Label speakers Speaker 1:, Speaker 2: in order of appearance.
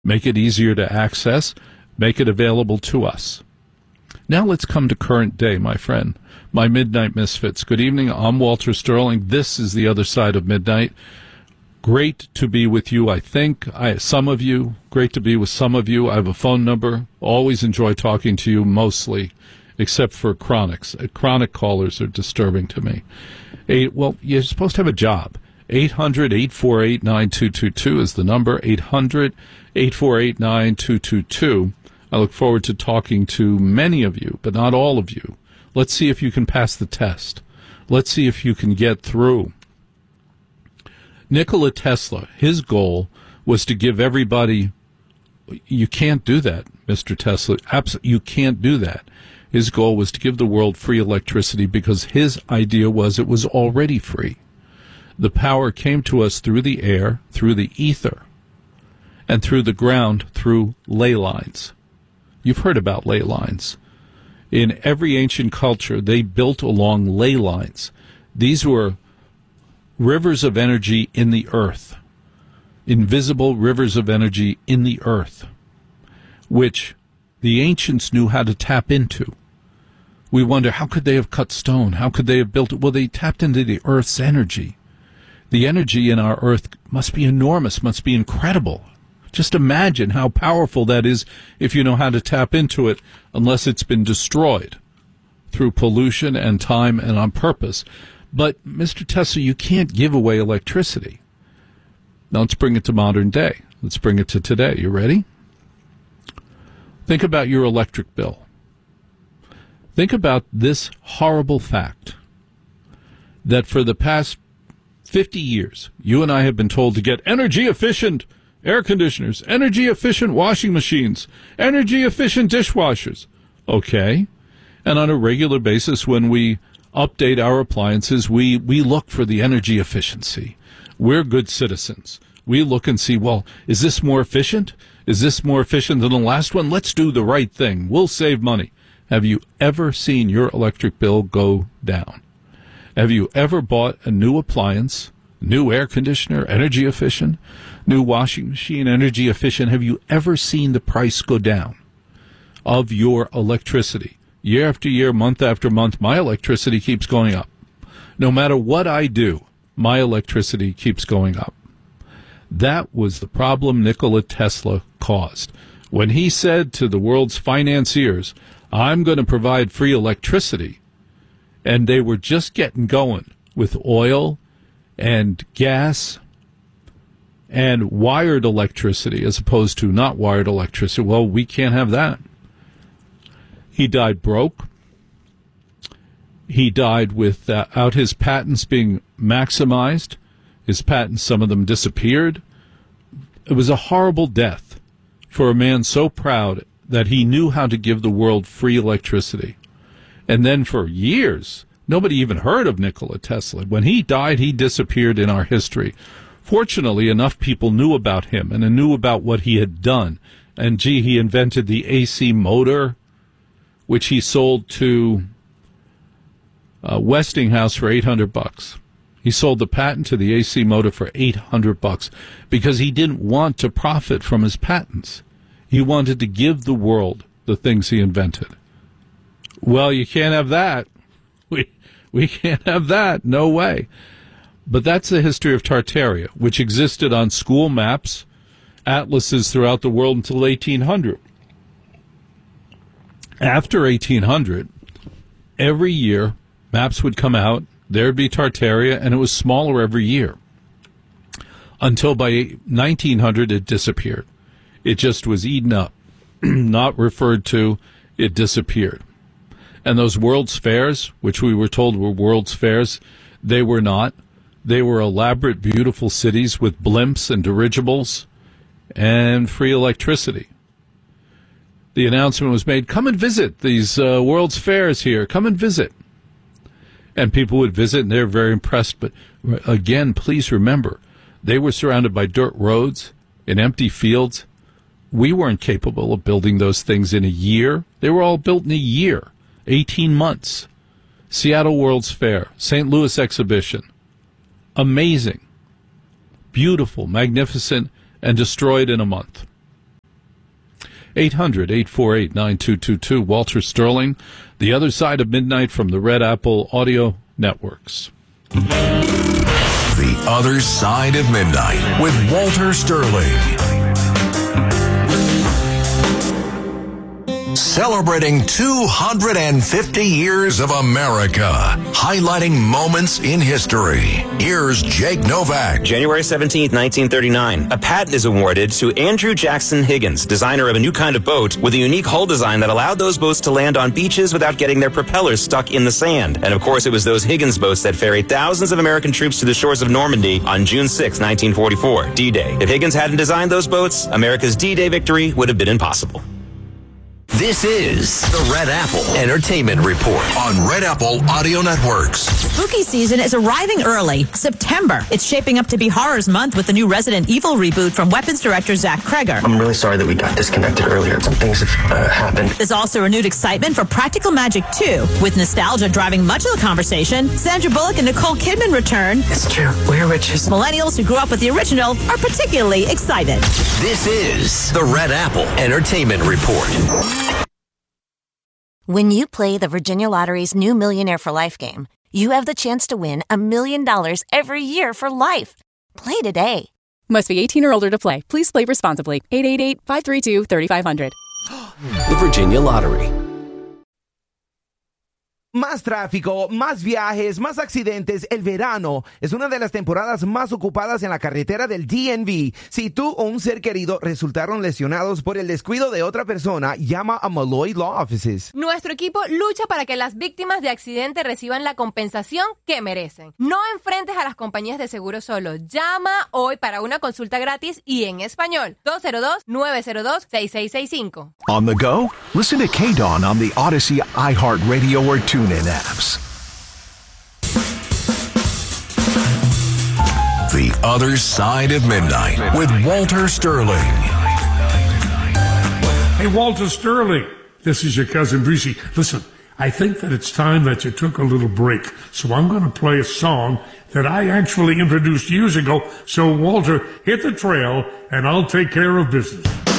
Speaker 1: make it easier to access, make it available to us. Now let's come to current day, my friend, my Midnight Misfits. Good evening. I'm Walter Sterling. This is The Other Side of Midnight. Great to be with you, I think. Some of you. Great to be with some of you. I have a phone number. Always enjoy talking to you, mostly, except for chronics. Chronic callers are disturbing to me. Well, you're supposed to have a job. 800-848-9222 is the number. 800-848-9222. I look forward to talking to many of you, but not all of you. Let's see if you can pass the test. Let's see if you can get through. Nikola Tesla, his goal was to give everybody, you can't do that, Mr. Tesla. You can't do that. His goal was to give the world free electricity because his idea was it was already free. The power came to us through the air, through the ether, and through the ground through ley lines. You've heard about ley lines. In every ancient culture, they built along ley lines. These were rivers of energy in the earth, invisible rivers of energy in the earth, which the ancients knew how to tap into. We wonder, how could they have cut stone? How could they have built it? Well, they tapped into the earth's energy. The energy in our earth must be enormous, must be incredible. Just imagine how powerful that is if you know how to tap into it, unless it's been destroyed through pollution and time and on purpose. But, Mr. Tesla, you can't give away electricity. Now let's bring it to modern day. Let's bring it to today. You ready? Think about your electric bill. Think about this horrible fact that for the past 50 years, you and I have been told to get energy-efficient air conditioners, energy-efficient washing machines, energy-efficient dishwashers. Okay. And on a regular basis, when we update our appliances, we look for the energy efficiency. We're good citizens. We look and see, well, is this more efficient? Is this more efficient than the last one? Let's do the right thing. We'll save money. Have you ever seen your electric bill go down? Have you ever bought a new appliance, new air conditioner, energy efficient, new washing machine, energy efficient? Have you ever seen the price go down of your electricity? Year after year, month after month, my electricity keeps going up. No matter what I do, my electricity keeps going up. That was the problem Nikola Tesla caused. When he said to the world's financiers, I'm going to provide free electricity, and they were just getting going with oil and gas and wired electricity as opposed to not wired electricity. Well, we can't have that. He died broke. He died without his patents being maximized. His patents, some of them disappeared. It was a horrible death for a man so proud that he knew how to give the world free electricity. And then for years, nobody even heard of Nikola Tesla. When he died, he disappeared in our history. Fortunately, enough people knew about him and knew about what he had done. And, gee, he invented the AC motor, which he sold to Westinghouse for $800. He sold the patent to the AC motor for $800 because he didn't want to profit from his patents. He wanted to give the world the things he invented. Well, you can't have that. We can't have that. No way. But that's the history of Tartaria, which existed on school maps, atlases throughout the world until 1800. After 1800, every year, maps would come out, there'd be Tartaria, and it was smaller every year. Until by 1900, it disappeared. It just was eaten up, not referred to, it disappeared. And those World's Fairs, which we were told were World's Fairs, they were not. They were elaborate, beautiful cities with blimps and dirigibles and free electricity. The announcement was made, come and visit these World's Fairs here. Come and visit. And people would visit, and they were very impressed. But again, please remember, they were surrounded by dirt roads and empty fields. We weren't capable of building those things in a year. They were all built in a year, 18 months. Seattle World's Fair, St. Louis Exhibition. Amazing, beautiful, magnificent, and destroyed in a month. 800-848-9222. Walter Sterling, The Other Side of Midnight from the Red Apple Audio Networks.
Speaker 2: The Other Side of Midnight with Walter Sterling. Celebrating 250 years of America, highlighting moments in history. Here's Jake Novak.
Speaker 3: January 17th, 1939. A patent is awarded to Andrew Jackson Higgins, designer of a new kind of boat with a unique hull design that allowed those boats to land on beaches without getting their propellers stuck in the sand. And of course, it was those Higgins boats that ferried thousands of American troops to the shores of Normandy on June 6, 1944, D-Day. If Higgins hadn't designed those boats, America's D-Day victory would have been impossible.
Speaker 2: This is the Red Apple Entertainment Report on Red Apple Audio Networks.
Speaker 4: Spooky season is arriving early, September. It's shaping up to be Horror's Month with the new Resident Evil reboot from Weapons director Zach Kreger.
Speaker 5: I'm really sorry that we got disconnected earlier. Some things have happened.
Speaker 4: There's also renewed excitement for Practical Magic 2. With nostalgia driving much of the conversation, Sandra Bullock and Nicole Kidman return.
Speaker 5: It's true. We're witches.
Speaker 4: Millennials who grew up with the original are particularly excited.
Speaker 2: This is the Red Apple Entertainment Report.
Speaker 6: When you play the Virginia Lottery's new Millionaire for Life game, you have the chance to win $1 million every year for life. Play today.
Speaker 7: Must be 18 or older to play. Please play responsibly. 888-532-3500.
Speaker 2: The Virginia Lottery.
Speaker 8: Más tráfico, más viajes, más accidentes. El verano es una de las temporadas más ocupadas en la carretera del DMV. Si tú o un ser querido resultaron lesionados por el descuido de otra persona, llama a Malloy Law Offices.
Speaker 9: Nuestro equipo lucha para que las víctimas de accidente reciban la compensación que merecen. No enfrentes a las compañías de seguro solo. Llama hoy para una consulta gratis y en español. 202-902-6665.
Speaker 10: On the go? Listen to K-Dawn on the Odyssey, iHeartRadio, or TuneIn apps.
Speaker 2: The Other Side of Midnight with Walter Sterling.
Speaker 11: Hey, Walter Sterling. This is your cousin Brucey. Listen, I think that it's time that you took a little break. So I'm going to play a song that I actually introduced years ago. So, Walter, hit the trail, and I'll take care of business.